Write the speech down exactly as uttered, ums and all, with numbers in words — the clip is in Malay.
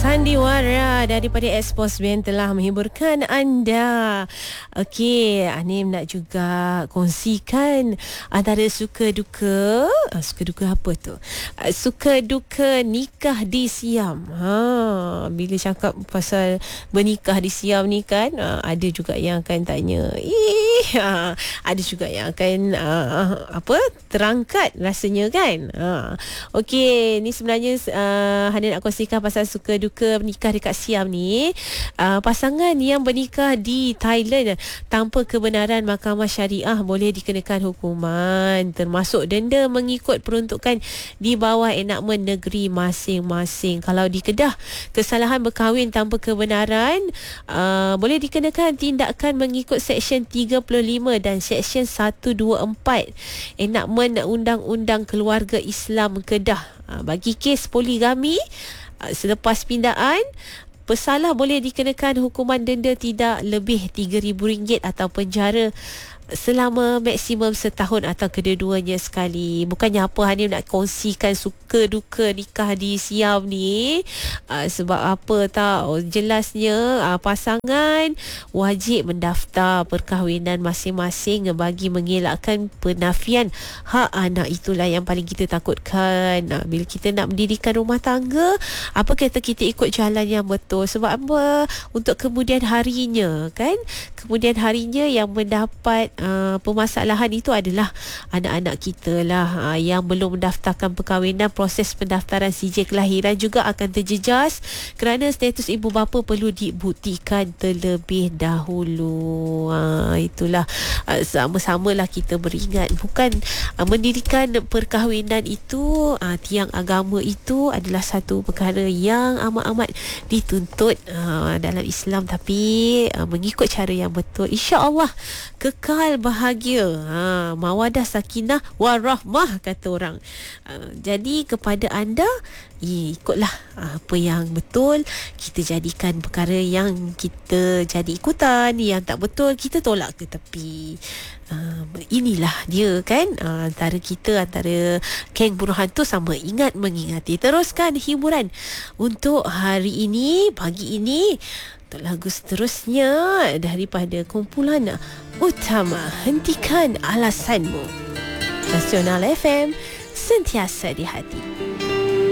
Sandiwara daripada Expos Band telah menghiburkan anda. Okey, Anim nak juga kongsikan antara suka duka. uh, Suka duka apa tu? Uh, suka duka nikah di Siam. ha, Bila cakap pasal bernikah di Siam ni kan, uh, ada juga yang akan tanya, Ih, uh, ada juga yang akan uh, apa terangkat rasanya kan. uh. Okey, ni sebenarnya uh, Hana nak kongsikan pasal suka duka bernikah dekat Siam ni. uh, Pasangan yang bernikah di Thailand tanpa kebenaran Mahkamah Syariah boleh dikenakan hukuman termasuk denda mengikut peruntukan di bawah enakmen negeri masing-masing. Kalau di Kedah, kesalahan berkahwin tanpa kebenaran uh, boleh dikenakan tindakan mengikut Seksyen tiga puluh lima dan Seksyen seratus dua puluh empat enakmen Undang-Undang Keluarga Islam Kedah. uh, Bagi kes poligami, selepas pindaan, pesalah boleh dikenakan hukuman denda tidak lebih tiga ribu ringgit atau penjara selama maksimum setahun atau kedua-duanya sekali. Bukannya apa Hanim nak kongsikan suka duka nikah di Siam ni, uh, sebab apa tak, oh, jelasnya uh, pasangan wajib mendaftar perkahwinan masing-masing bagi mengelakkan penafian hak anak. Itulah yang paling kita takutkan. uh, Bila kita nak mendirikan rumah tangga, apa kata kita ikut jalan yang betul. Sebab apa? Untuk kemudian harinya kan, kemudian harinya yang mendapat Uh, permasalahan itu adalah anak-anak kita lah. uh, Yang belum mendaftarkan perkahwinan, proses pendaftaran C J kelahiran juga akan terjejas kerana status ibu bapa perlu dibuktikan terlebih dahulu. uh, Itulah, uh, sama-samalah kita beringat, bukan uh, mendirikan perkahwinan itu, uh, tiang agama itu adalah satu perkara yang amat-amat dituntut uh, dalam Islam, tapi uh, mengikut cara yang betul, insya-Allah kekal bahagia. ha, Mawadah, sakinah, warahmah kata orang. ha, Jadi kepada anda, ya, ikutlah apa yang betul, kita jadikan perkara yang kita jadi ikutan, yang tak betul kita tolak ke tepi. Uh, inilah dia kan, uh, antara kita, antara geng buruh hantu sama ingat mengingati. Teruskan hiburan untuk hari ini, pagi ini. Untuk lagu seterusnya daripada kumpulan Utama, Hentikan Alasanmu. Nasional F M, sentiasa di hati.